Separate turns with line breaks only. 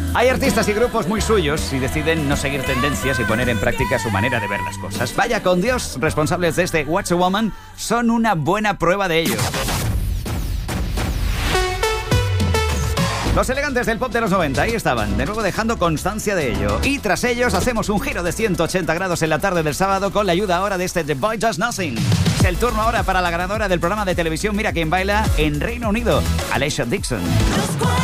Hay artistas y grupos muy suyos y deciden no seguir tendencias y poner en práctica su manera de ver las cosas. Vaya con Dios, responsables de este What's a Woman son una buena prueba de ello. Los elegantes del pop de los 90, ahí estaban, de nuevo dejando constancia de ello. Y tras ellos hacemos un giro de 180 grados en la tarde del sábado con la ayuda ahora de este The Boy Does Nothing. Es el turno ahora para la ganadora del programa de televisión Mira Quién Baila en Reino Unido, Alessia Dixon.